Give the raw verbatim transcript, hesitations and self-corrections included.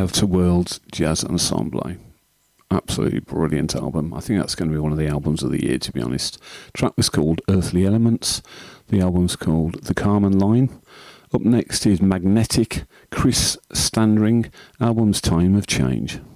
Outer Worlds Jazz Ensemble. Absolutely brilliant album. I think that's going to be one of the albums of the year, to be honest. The track was called Earthly Elements. The album's called The Carmen Line. Up next is Magnetic, Chris Standring, album's Time of Change.